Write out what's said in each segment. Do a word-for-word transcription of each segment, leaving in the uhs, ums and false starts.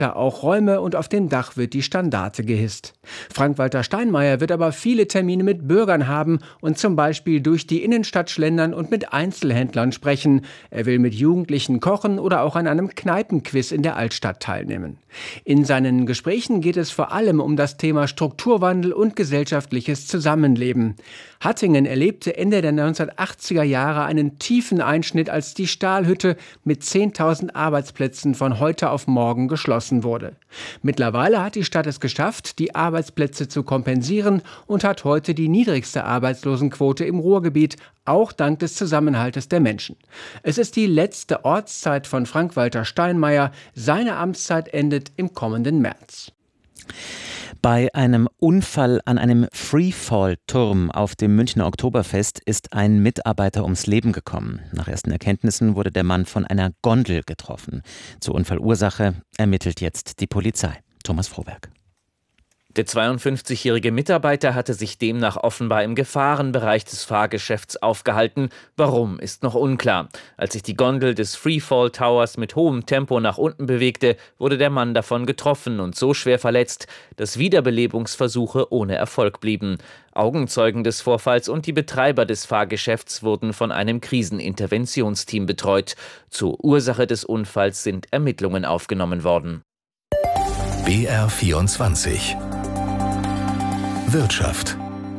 Ja, auch Räume und auf dem Dach wird die Standarte gehisst. Frank-Walter Steinmeier wird aber viele Termine mit Bürgern haben und zum Beispiel durch die Innenstadt schlendern und mit Einzelhändlern sprechen. Er will mit Jugendlichen kochen oder auch an einem Kneipenquiz in der Altstadt teilnehmen. In seinen Gesprächen geht es vor allem um das Thema Strukturwandel und gesellschaftliches Zusammenleben. Hattingen erlebte Ende der neunzehnhundertachtziger Jahre einen tiefen Einschnitt, als die Stahlhütte mit zehntausend Arbeitsplätzen von heute auf morgen geschlossen wurde. Mittlerweile hat die Stadt es geschafft, die Arbeitsplätze zu kompensieren und hat heute die niedrigste Arbeitslosenquote im Ruhrgebiet, auch dank des Zusammenhaltes der Menschen. Es ist die letzte Ortszeit von Frank-Walter Steinmeier. Seine Amtszeit endet im kommenden März. Bei einem Unfall an einem Freefall-Turm auf dem Münchner Oktoberfest ist ein Mitarbeiter ums Leben gekommen. Nach ersten Erkenntnissen wurde der Mann von einer Gondel getroffen. Zur Unfallursache ermittelt jetzt die Polizei. Thomas Frohberg. Der zweiundfünfzigjährige Mitarbeiter hatte sich demnach offenbar im Gefahrenbereich des Fahrgeschäfts aufgehalten. Warum, ist noch unklar. Als sich die Gondel des Freefall Towers mit hohem Tempo nach unten bewegte, wurde der Mann davon getroffen und so schwer verletzt, dass Wiederbelebungsversuche ohne Erfolg blieben. Augenzeugen des Vorfalls und die Betreiber des Fahrgeschäfts wurden von einem Kriseninterventionsteam betreut. Zur Ursache des Unfalls sind Ermittlungen aufgenommen worden. B R vierundzwanzig Wirtschaft.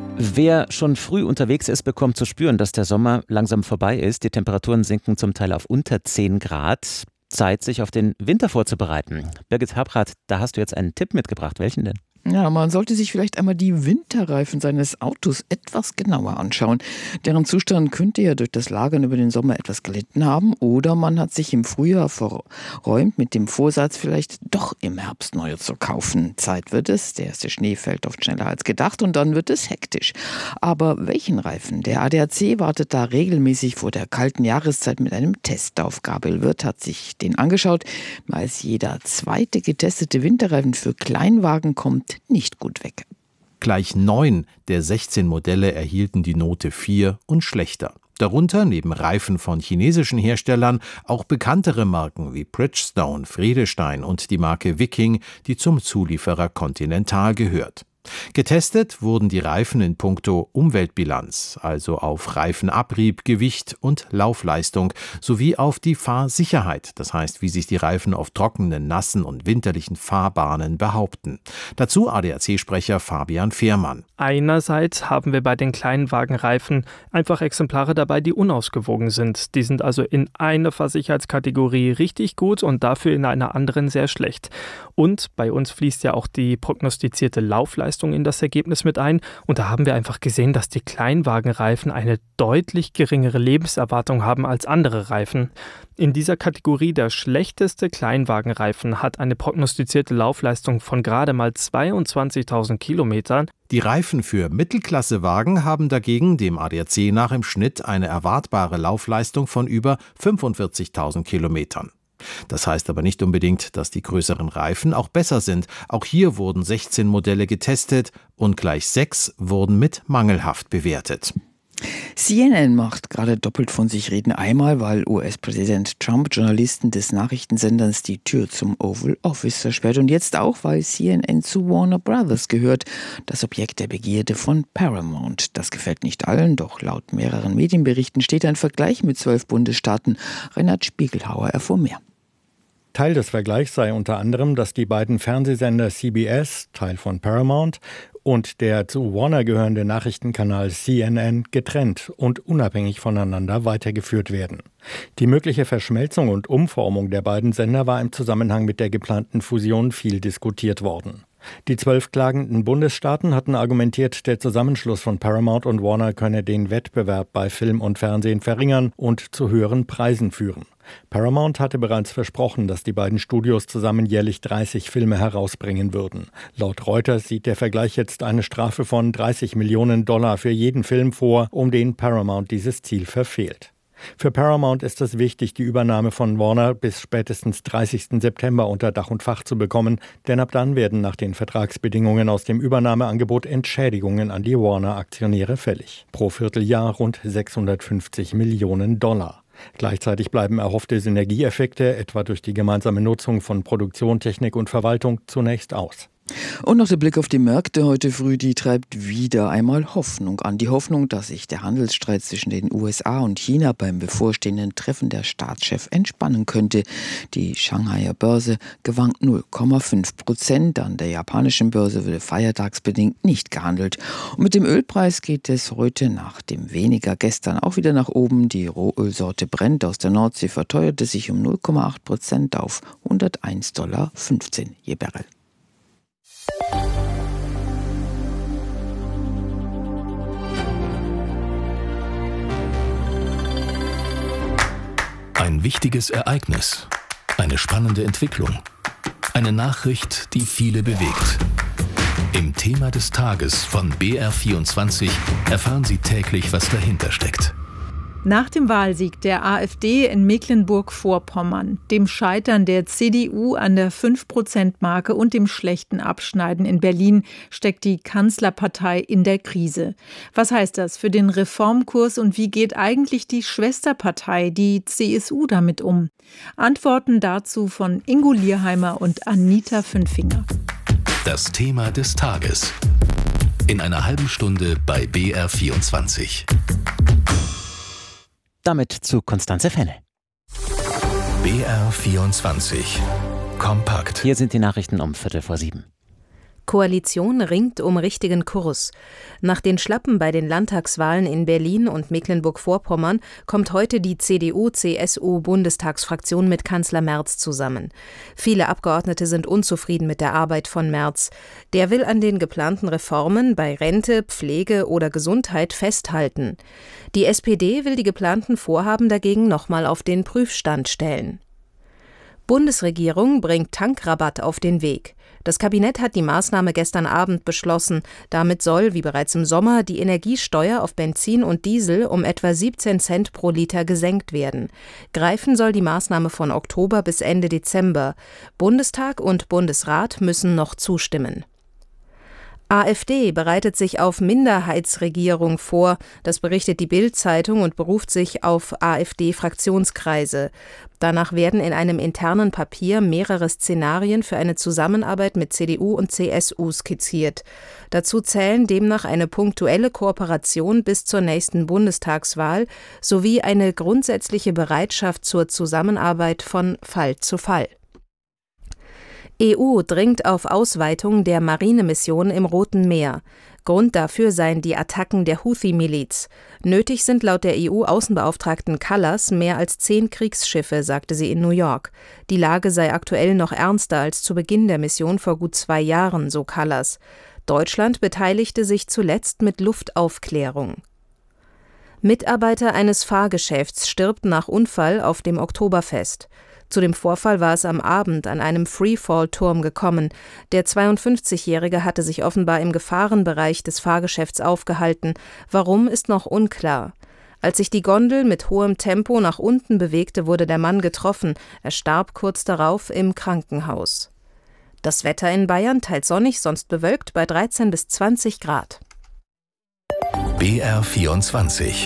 Wer schon früh unterwegs ist, bekommt zu spüren, dass der Sommer langsam vorbei ist. Die Temperaturen sinken zum Teil auf unter zehn Grad. Zeit, sich auf den Winter vorzubereiten. Birgit Habrath, da hast du jetzt einen Tipp mitgebracht. Welchen denn? Ja, man sollte sich vielleicht einmal die Winterreifen seines Autos etwas genauer anschauen. Deren Zustand könnte ja durch das Lagern über den Sommer etwas gelitten haben. Oder man hat sich im Frühjahr verräumt mit dem Vorsatz, vielleicht doch im Herbst neue zu kaufen. Zeit wird es, der erste Schnee fällt oft schneller als gedacht und dann wird es hektisch. Aber welchen Reifen? Der A D A C wartet da regelmäßig vor der kalten Jahreszeit mit einem Test auf. Gabriel Wirth hat sich den angeschaut. Als jeder zweite getestete Winterreifen für Kleinwagen kommt nicht gut weg. Gleich neun der sechzehn Modelle erhielten die Note vier und schlechter. Darunter neben Reifen von chinesischen Herstellern auch bekanntere Marken wie Bridgestone, Friedestein und die Marke Viking, die zum Zulieferer Continental gehört. Getestet wurden die Reifen in puncto Umweltbilanz, also auf Reifenabrieb, Gewicht und Laufleistung, sowie auf die Fahrsicherheit, das heißt, wie sich die Reifen auf trockenen, nassen und winterlichen Fahrbahnen behaupten. Dazu A D A C-Sprecher Fabian Fehrmann. Einerseits haben wir bei den Kleinwagenreifen einfach Exemplare dabei, die unausgewogen sind. Die sind also in einer Fahrsicherheitskategorie richtig gut und dafür in einer anderen sehr schlecht. Und bei uns fließt ja auch die prognostizierte Laufleistung in das Ergebnis mit ein. Und da haben wir einfach gesehen, dass die Kleinwagenreifen eine deutlich geringere Lebenserwartung haben als andere Reifen. In dieser Kategorie der schlechteste Kleinwagenreifen hat eine prognostizierte Laufleistung von gerade mal zweiundzwanzigtausend Kilometern. Die Reifen für Mittelklassewagen haben dagegen dem A D A C nach im Schnitt eine erwartbare Laufleistung von über fünfundvierzigtausend Kilometern. Das heißt aber nicht unbedingt, dass die größeren Reifen auch besser sind. Auch hier wurden sechzehn Modelle getestet und gleich sechs wurden mit mangelhaft bewertet. C N N macht gerade doppelt von sich reden. Einmal, weil U S-Präsident Trump Journalisten des Nachrichtensenders die Tür zum Oval Office versperrt. Und jetzt auch, weil C N N zu Warner Brothers gehört, das Objekt der Begierde von Paramount. Das gefällt nicht allen, doch laut mehreren Medienberichten steht ein Vergleich mit zwölf Bundesstaaten. Reinhard Spiegelhauer erfuhr mehr. Teil des Vergleichs sei unter anderem, dass die beiden Fernsehsender C B S, Teil von Paramount, und der zu Warner gehörende Nachrichtenkanal C N N getrennt und unabhängig voneinander weitergeführt werden. Die mögliche Verschmelzung und Umformung der beiden Sender war im Zusammenhang mit der geplanten Fusion viel diskutiert worden. Die zwölf klagenden Bundesstaaten hatten argumentiert, der Zusammenschluss von Paramount und Warner könne den Wettbewerb bei Film und Fernsehen verringern und zu höheren Preisen führen. Paramount hatte bereits versprochen, dass die beiden Studios zusammen jährlich dreißig Filme herausbringen würden. Laut Reuters sieht der Vergleich jetzt eine Strafe von dreißig Millionen Dollar für jeden Film vor, um den Paramount dieses Ziel verfehlt. Für Paramount ist es wichtig, die Übernahme von Warner bis spätestens dreißigsten September unter Dach und Fach zu bekommen, denn ab dann werden nach den Vertragsbedingungen aus dem Übernahmeangebot Entschädigungen an die Warner-Aktionäre fällig. Pro Vierteljahr rund sechshundertfünfzig Millionen Dollar. Gleichzeitig bleiben erhoffte Synergieeffekte, etwa durch die gemeinsame Nutzung von Produktion, Technik und Verwaltung, zunächst aus. Und noch der Blick auf die Märkte heute früh, die treibt wieder einmal Hoffnung an. Die Hoffnung, dass sich der Handelsstreit zwischen den U S A und China beim bevorstehenden Treffen der Staatschefs entspannen könnte. Die Shanghaier Börse gewankt null Komma fünf Prozent. An der japanischen Börse wurde feiertagsbedingt nicht gehandelt. Und mit dem Ölpreis geht es heute nach dem weniger gestern auch wieder nach oben. Die Rohölsorte Brent aus der Nordsee verteuerte sich um null Komma acht Prozent auf hunderteins Komma fünfzehn Dollar je Barrel. Ein wichtiges Ereignis, eine spannende Entwicklung, eine Nachricht, die viele bewegt. Im Thema des Tages von B R vierundzwanzig erfahren Sie täglich, was dahinter steckt. Nach dem Wahlsieg der AfD in Mecklenburg-Vorpommern, dem Scheitern der C D U an der fünf Prozent Marke und dem schlechten Abschneiden in Berlin steckt die Kanzlerpartei in der Krise. Was heißt das für den Reformkurs und wie geht eigentlich die Schwesterpartei, die C S U, damit um? Antworten dazu von Ingo Lierheimer und Anita Fünfinger. Das Thema des Tages. In einer halben Stunde bei B R vierundzwanzig. Damit zu Constanze Fenne. B R vierundzwanzig. Kompakt. Hier sind die Nachrichten um Viertel vor sieben. Koalition ringt um richtigen Kurs. Nach den Schlappen bei den Landtagswahlen in Berlin und Mecklenburg-Vorpommern kommt heute die C D U-C S U-Bundestagsfraktion mit Kanzler Merz zusammen. Viele Abgeordnete sind unzufrieden mit der Arbeit von Merz. Der will an den geplanten Reformen bei Rente, Pflege oder Gesundheit festhalten. Die S P D will die geplanten Vorhaben dagegen nochmal auf den Prüfstand stellen. Bundesregierung bringt Tankrabatt auf den Weg. Das Kabinett hat die Maßnahme gestern Abend beschlossen. Damit soll, wie bereits im Sommer, die Energiesteuer auf Benzin und Diesel um etwa siebzehn Cent pro Liter gesenkt werden. Greifen soll die Maßnahme von Oktober bis Ende Dezember. Bundestag und Bundesrat müssen noch zustimmen. AfD bereitet sich auf Minderheitsregierung vor, das berichtet die Bild-Zeitung und beruft sich auf AfD-Fraktionskreise. Danach werden in einem internen Papier mehrere Szenarien für eine Zusammenarbeit mit C D U und C S U skizziert. Dazu zählen demnach eine punktuelle Kooperation bis zur nächsten Bundestagswahl sowie eine grundsätzliche Bereitschaft zur Zusammenarbeit von Fall zu Fall. E U dringt auf Ausweitung der Marinemission im Roten Meer. Grund dafür seien die Attacken der Houthi-Miliz. Nötig sind laut der E U-Außenbeauftragten Kallas mehr als zehn Kriegsschiffe, sagte sie in New York. Die Lage sei aktuell noch ernster als zu Beginn der Mission vor gut zwei Jahren, so Kallas. Deutschland beteiligte sich zuletzt mit Luftaufklärung. Mitarbeiter eines Fahrgeschäfts stirbt nach Unfall auf dem Oktoberfest. Zu dem Vorfall war es am Abend an einem Freefall-Turm gekommen. Der zweiundfünfzigjährige hatte sich offenbar im Gefahrenbereich des Fahrgeschäfts aufgehalten. Warum, ist noch unklar. Als sich die Gondel mit hohem Tempo nach unten bewegte, wurde der Mann getroffen. Er starb kurz darauf im Krankenhaus. Das Wetter in Bayern teils sonnig, sonst bewölkt bei dreizehn bis zwanzig Grad. B R vierundzwanzig.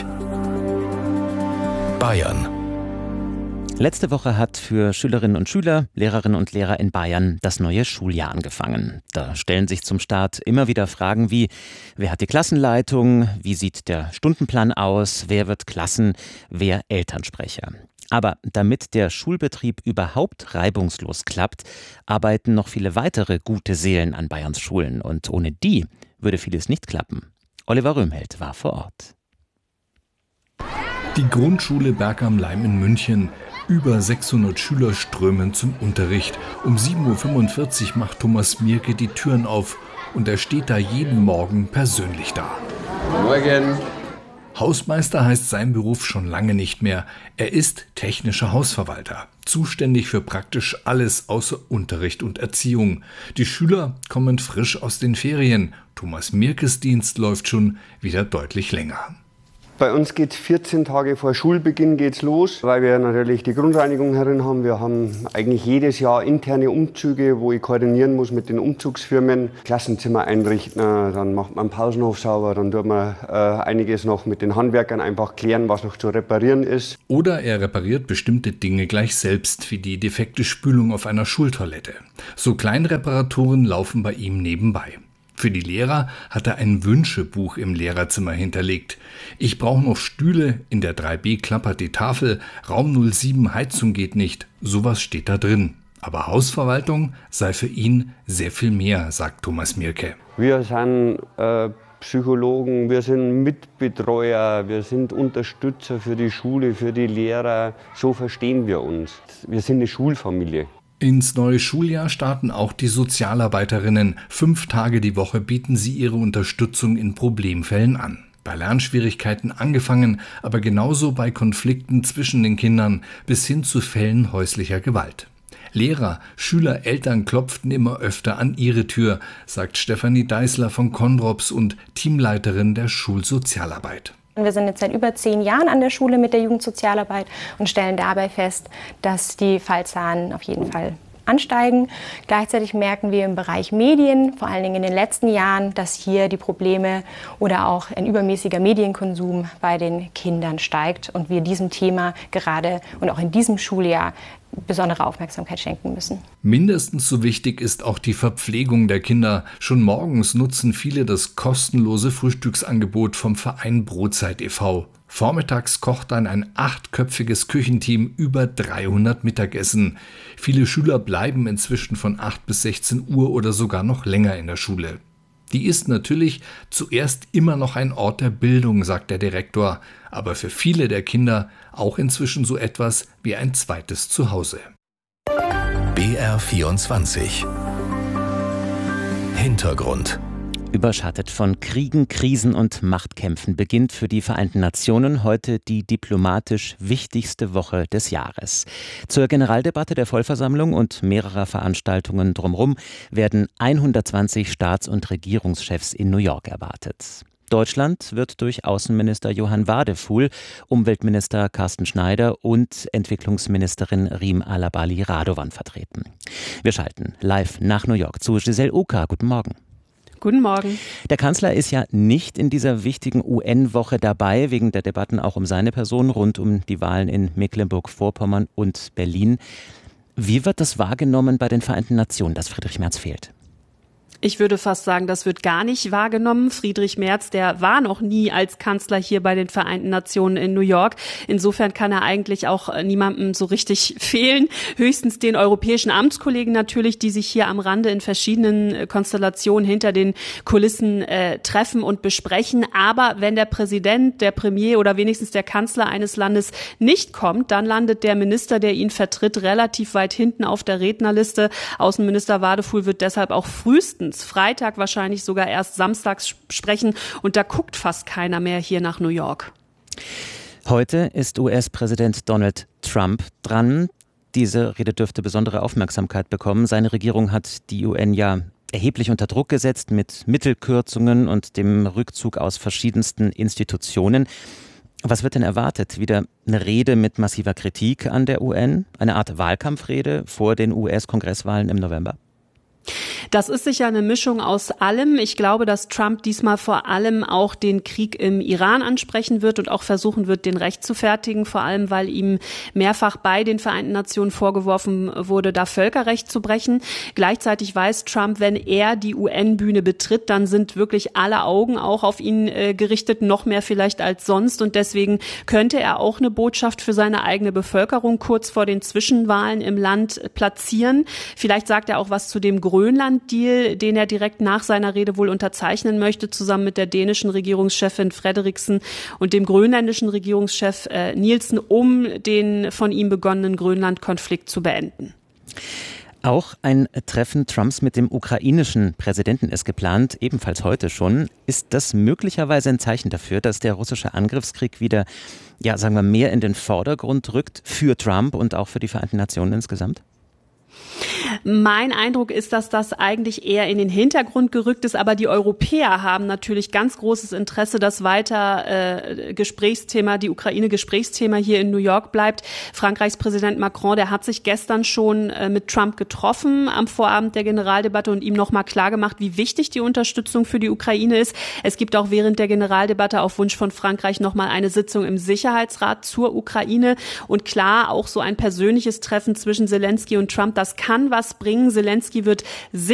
Bayern. Letzte Woche hat für Schülerinnen und Schüler, Lehrerinnen und Lehrer in Bayern das neue Schuljahr angefangen. Da stellen sich zum Start immer wieder Fragen wie: Wer hat die Klassenleitung? Wie sieht der Stundenplan aus? Wer wird Klassen-, wer Elternsprecher? Aber damit der Schulbetrieb überhaupt reibungslos klappt, arbeiten noch viele weitere gute Seelen an Bayerns Schulen. Und ohne die würde vieles nicht klappen. Oliver Röhmheld war vor Ort. Die Grundschule Berg am Laim in München. Über sechshundert Schüler strömen zum Unterricht. Um sieben Uhr fünfundvierzig macht Thomas Mierke die Türen auf und er steht da jeden Morgen persönlich da. Morgen. Hausmeister heißt sein Beruf schon lange nicht mehr. Er ist technischer Hausverwalter, zuständig für praktisch alles außer Unterricht und Erziehung. Die Schüler kommen frisch aus den Ferien. Thomas Mierkes Dienst läuft schon wieder deutlich länger. Bei uns geht es vierzehn Tage vor Schulbeginn geht's los, weil wir natürlich die Grundreinigung herin haben. Wir haben eigentlich jedes Jahr interne Umzüge, wo ich koordinieren muss mit den Umzugsfirmen. Klassenzimmer einrichten, dann macht man den Pausenhof sauber, dann tut man äh, einiges noch mit den Handwerkern einfach klären, was noch zu reparieren ist. Oder er repariert bestimmte Dinge gleich selbst, wie die defekte Spülung auf einer Schultoilette. So Kleinreparaturen laufen bei ihm nebenbei. Für die Lehrer hat er ein Wünschebuch im Lehrerzimmer hinterlegt. Ich brauche noch Stühle, in der drei b klappert die Tafel, Raum null sieben Heizung geht nicht, sowas steht da drin. Aber Hausverwaltung sei für ihn sehr viel mehr, sagt Thomas Mierke. Wir sind äh, Psychologen, wir sind Mitbetreuer, wir sind Unterstützer für die Schule, für die Lehrer. So verstehen wir uns. Wir sind eine Schulfamilie. Ins neue Schuljahr starten auch die Sozialarbeiterinnen. Fünf Tage die Woche bieten sie ihre Unterstützung in Problemfällen an. Bei Lernschwierigkeiten angefangen, aber genauso bei Konflikten zwischen den Kindern bis hin zu Fällen häuslicher Gewalt. Lehrer, Schüler, Eltern klopften immer öfter an ihre Tür, sagt Stefanie Deißler von Kondrops und Teamleiterin der Schulsozialarbeit. Wir sind jetzt seit über zehn Jahren an der Schule mit der Jugendsozialarbeit und stellen dabei fest, dass die Fallzahlen auf jeden Fall ansteigen. Gleichzeitig merken wir im Bereich Medien, vor allen Dingen in den letzten Jahren, dass hier die Probleme oder auch ein übermäßiger Medienkonsum bei den Kindern steigt und wir diesem Thema gerade und auch in diesem Schuljahr besondere Aufmerksamkeit schenken müssen. Mindestens so wichtig ist auch die Verpflegung der Kinder. Schon morgens nutzen viele das kostenlose Frühstücksangebot vom Verein Brotzeit e V Vormittags kocht dann ein achtköpfiges Küchenteam über dreihundert Mittagessen. Viele Schüler bleiben inzwischen von acht bis sechzehn Uhr oder sogar noch länger in der Schule. Die ist natürlich zuerst immer noch ein Ort der Bildung, sagt der Direktor, aber für viele der Kinder auch inzwischen so etwas wie ein zweites Zuhause. B R vierundzwanzig Hintergrund. Überschattet von Kriegen, Krisen und Machtkämpfen beginnt für die Vereinten Nationen heute die diplomatisch wichtigste Woche des Jahres. Zur Generaldebatte der Vollversammlung und mehrerer Veranstaltungen drumherum werden hundertzwanzig Staats- und Regierungschefs in New York erwartet. Deutschland wird durch Außenminister Johann Wadefuhl, Umweltminister Carsten Schneider und Entwicklungsministerin Riem Alabali Radovan vertreten. Wir schalten live nach New York zu Giselle Uka. Guten Morgen. Guten Morgen. Der Kanzler ist ja nicht in dieser wichtigen U N-Woche dabei, wegen der Debatten auch um seine Person rund um die Wahlen in Mecklenburg-Vorpommern und Berlin. Wie wird das wahrgenommen bei den Vereinten Nationen, dass Friedrich Merz fehlt? Ich würde fast sagen, das wird gar nicht wahrgenommen. Friedrich Merz, der war noch nie als Kanzler hier bei den Vereinten Nationen in New York. Insofern kann er eigentlich auch niemandem so richtig fehlen. Höchstens den europäischen Amtskollegen natürlich, die sich hier am Rande in verschiedenen Konstellationen hinter den Kulissen äh, treffen und besprechen. Aber wenn der Präsident, der Premier oder wenigstens der Kanzler eines Landes nicht kommt, dann landet der Minister, der ihn vertritt, relativ weit hinten auf der Rednerliste. Außenminister Wadefuhl wird deshalb auch frühestens Freitag, wahrscheinlich sogar erst samstags sprechen. Und da guckt fast keiner mehr hier nach New York. Heute ist U S-Präsident Donald Trump dran. Diese Rede dürfte besondere Aufmerksamkeit bekommen. Seine Regierung hat die U N ja erheblich unter Druck gesetzt mit Mittelkürzungen und dem Rückzug aus verschiedensten Institutionen. Was wird denn erwartet? Wieder eine Rede mit massiver Kritik an der U N? Eine Art Wahlkampfrede vor den U S-Kongresswahlen im November? Das ist sicher eine Mischung aus allem. Ich glaube, dass Trump diesmal vor allem auch den Krieg im Iran ansprechen wird und auch versuchen wird, den rechtfertigen, vor allem weil ihm mehrfach bei den Vereinten Nationen vorgeworfen wurde, da Völkerrecht zu brechen. Gleichzeitig weiß Trump, wenn er die U N-Bühne betritt, dann sind wirklich alle Augen auch auf ihn äh, gerichtet, noch mehr vielleicht als sonst. Und deswegen könnte er auch eine Botschaft für seine eigene Bevölkerung kurz vor den Zwischenwahlen im Land platzieren. Vielleicht sagt er auch was zu dem Grönland-Deal, den er direkt nach seiner Rede wohl unterzeichnen möchte, zusammen mit der dänischen Regierungschefin Frederiksen und dem grönländischen Regierungschef äh, Nielsen, um den von ihm begonnenen Grönland-Konflikt zu beenden. Auch ein Treffen Trumps mit dem ukrainischen Präsidenten ist geplant, ebenfalls heute schon. Ist das möglicherweise ein Zeichen dafür, dass der russische Angriffskrieg wieder, ja, sagen wir, mehr in den Vordergrund rückt für Trump und auch für die Vereinten Nationen insgesamt? Mein Eindruck ist, dass das eigentlich eher in den Hintergrund gerückt ist, aber die Europäer haben natürlich ganz großes Interesse, dass weiter äh, Gesprächsthema, die Ukraine-Gesprächsthema hier in New York bleibt. Frankreichs Präsident Macron, der hat sich gestern schon äh, mit Trump getroffen am Vorabend der Generaldebatte und ihm nochmal klargemacht, wie wichtig die Unterstützung für die Ukraine ist. Es gibt auch während der Generaldebatte auf Wunsch von Frankreich nochmal eine Sitzung im Sicherheitsrat zur Ukraine. Und klar, auch so ein persönliches Treffen zwischen Zelensky und Trump, das kann was bringen. Zelensky wird sicher